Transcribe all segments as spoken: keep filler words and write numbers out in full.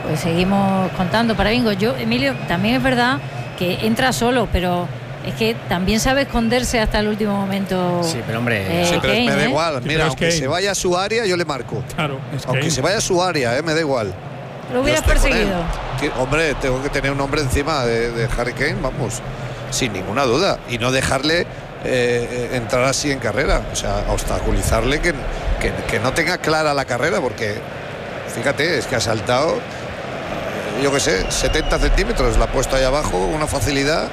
pues seguimos contando para bingo. Yo, Emilio, también es verdad que entra solo, pero es que también sabe esconderse hasta el último momento. Sí, pero hombre, eh, sí, pero Kane, me da ¿eh? igual. Mira, aunque Kane. se vaya a su área, yo le marco. Claro, es Aunque Kane. se vaya a su área, eh, me da igual. Lo hubieras Yo estoy con perseguido. él. Que, hombre, tengo que tener un hombre encima de, de Harry Kane, vamos, sin ninguna duda. Y no dejarle eh, entrar así en carrera. O sea, obstaculizarle que, que, que no tenga clara la carrera, porque fíjate, es que ha saltado, yo qué sé, setenta centímetros, la ha puesto ahí abajo, una facilidad.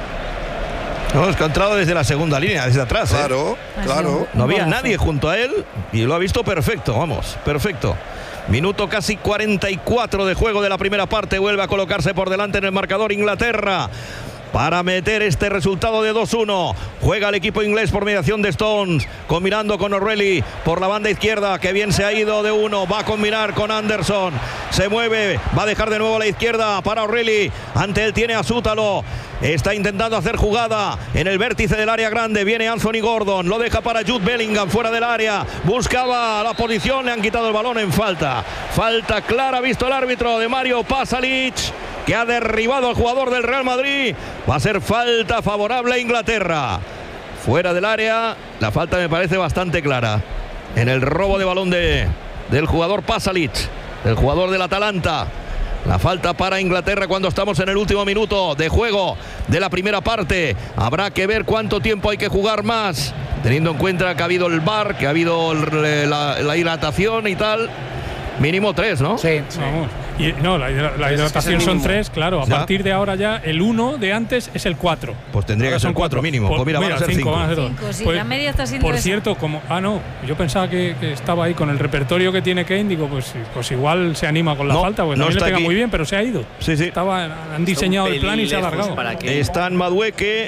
No, es que ha entrado desde la segunda línea, desde atrás. Claro, ¿eh? claro. No había nadie junto a él y lo ha visto perfecto, vamos, perfecto. Minuto casi cuarenta y cuatro de juego de la primera parte. Vuelve a colocarse por delante en el marcador Inglaterra para meter este resultado de dos uno. Juega el equipo inglés por mediación de Stones, combinando con O'Reilly por la banda izquierda, que bien se ha ido de uno, va a combinar con Anderson, se mueve, va a dejar de nuevo a la izquierda para O'Reilly, ante él tiene a Sútalo, está intentando hacer jugada en el vértice del área grande, viene Anthony Gordon, lo deja para Jude Bellingham fuera del área, buscaba la posición, le han quitado el balón en falta, falta clara, visto el árbitro, de Mario Pasalic, que ha derribado al jugador del Real Madrid. Va a ser falta favorable a Inglaterra. Fuera del área, la falta me parece bastante clara. En el robo de balón de, del jugador Pasalic, del jugador del Atalanta. La falta para Inglaterra cuando estamos en el último minuto de juego de la primera parte. Habrá que ver cuánto tiempo hay que jugar más, teniendo en cuenta que ha habido el V A R, que ha habido la, la hidratación y tal. Mínimo tres, ¿no? Sí, sí. Vamos. Y, no, la, hidra la hidratación es que es son tres, claro. A ¿Ya? partir de ahora ya el uno de antes es el cuatro. Pues tendría Ahora que ser son cuatro mínimo. Por, Pues mira, mira, van a ser cinco. Van a ser dos. Cinco, sí, Pues, la media está siendo por esa. cierto, como ah no, yo pensaba que, que estaba ahí con el repertorio que tiene Kane, digo, pues, pues igual se anima con la No, falta, pues no también le está pega aquí. muy bien, pero se ha ido. Sí, sí. Estaba, han diseñado el plan y se ha alargado. Para que Está en Madueque,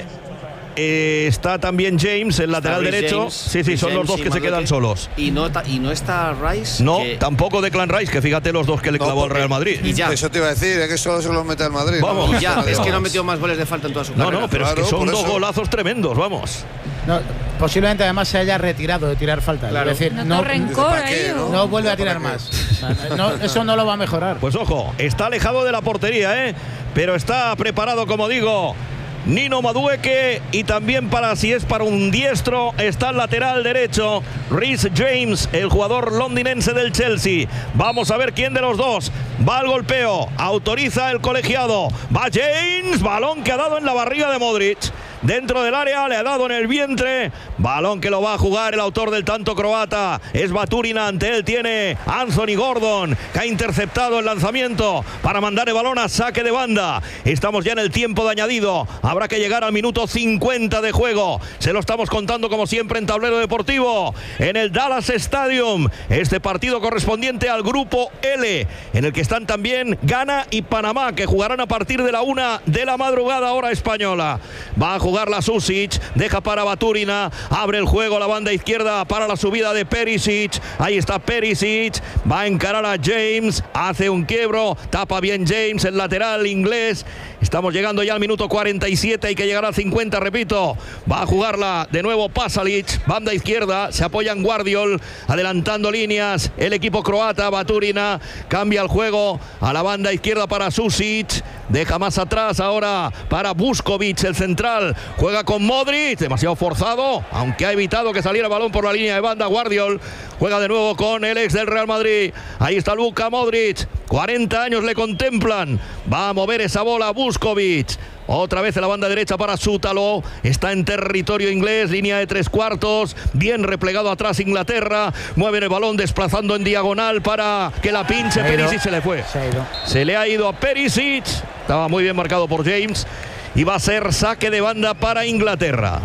eh, está también James, el lateral Rhys derecho. James, sí, sí, Rhys son los James dos y que se Madueke. quedan solos. Y no, y no está Rice. No, que, tampoco Declan Rice, que fíjate los dos que le No, clavó al porque- Real Madrid. Y ya. Eso te iba a decir, es que solo se los mete al Madrid. Vamos. ¿no? y ya, es que no ha Vamos. metido más goles de falta en toda su No, carrera. no, pero Claro, es que son por dos eso. golazos tremendos, vamos. No, posiblemente además se haya retirado de tirar falta. Claro. Es decir, No, no, rencor ¿para ahí. qué, ¿o? no vuelve a ¿Para tirar qué? más. O sea, no, eso no lo va a mejorar. Pues ojo, está alejado de la portería, ¿eh? Pero está preparado, como digo, Nino Madueke, y también para, si es para un diestro, está el lateral derecho, Rhys James, el jugador londinense del Chelsea. Vamos a ver quién de los dos va al golpeo, autoriza el colegiado, va James, balón que ha dado en la barriga de Modric. Dentro del área, le ha dado en el vientre. Balón que lo va a jugar el autor del tanto croata. Es Baturina, ante él tiene Anthony Gordon, que ha interceptado el lanzamiento para mandar el balón a saque de banda. Estamos ya en el tiempo de añadido. Habrá que llegar al minuto cincuenta de juego. Se lo estamos contando como siempre en Tablero Deportivo, en el Dallas Stadium. Este partido correspondiente al grupo L, en el que están también Ghana y Panamá, que jugarán a partir de la una de la madrugada, hora española. Va a jugar la Susic, deja para Baturina, abre el juego la banda izquierda para la subida de Perisic. Ahí está Perisic, va a encarar a James, hace un quiebro, tapa bien James, el lateral inglés. Estamos llegando ya al minuto cuarenta y siete, hay que llegar al cincuenta, repito. Va a jugarla de nuevo Pasalic, banda izquierda, se apoya en Guardiol, adelantando líneas el equipo croata. Baturina cambia el juego a la banda izquierda para Susic, deja más atrás ahora para Vuskovic, el central, juega con Modric, demasiado forzado, aunque ha evitado que saliera el balón por la línea de banda. Guardiol juega de nuevo con el ex del Real Madrid, ahí está Luka Modric, cuarenta años le contemplan, va a mover esa bola Vuskovic. Otra vez en la banda derecha para Sútalo, está en territorio inglés, línea de tres cuartos, bien replegado atrás Inglaterra, mueven el balón desplazando en diagonal para que la pinche. Perisic, se le fue, Se ha ido. se le ha ido a Perisic, estaba muy bien marcado por James, y va a ser saque de banda para Inglaterra.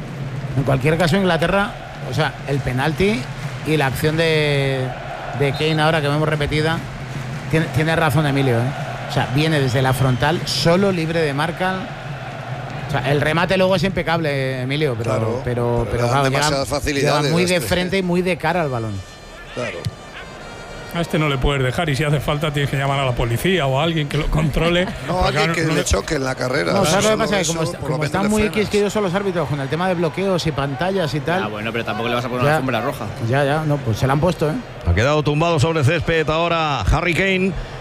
En cualquier caso, Inglaterra, o sea, el penalti y la acción de, de Kane ahora que vemos repetida, tiene, tiene razón Emilio, ¿eh? O sea, viene desde la frontal, solo, libre de marca. O sea, el remate luego es impecable, Emilio, pero, Claro, pero, pero pero le dan claro, demasiadas llega- facilidades llega muy a de este. frente y muy de cara al balón. Claro. A este no le puedes dejar, y si hace falta tienes que llamar a la policía o a alguien que lo controle. No, Porque alguien no- que no le le- choque en la carrera. No, ¿sabes lo que Solo pasa? Que eso, como, por lo como menos están le muy frenas. quisquillosos los árbitros con el tema de bloqueos y pantallas y tal. Ah, bueno, pero tampoco le vas a poner Ya. una alfombra roja. Ya, ya, no, pues se la han puesto, ¿eh? Ha quedado tumbado sobre el césped ahora Harry Kane.